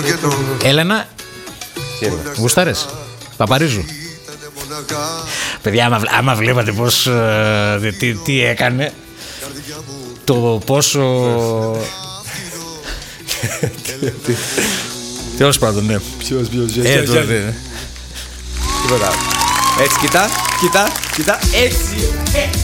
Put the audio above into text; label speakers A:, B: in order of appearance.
A: Έλενα, γουστάρες Παπαρίζου? Παιδιά, άμα βλέπατε πως τι έκανε, το πόσο τέλος πάντων, ναι.
B: Ποιος Τίποτα. Έτσι, κοιτά, έτσι.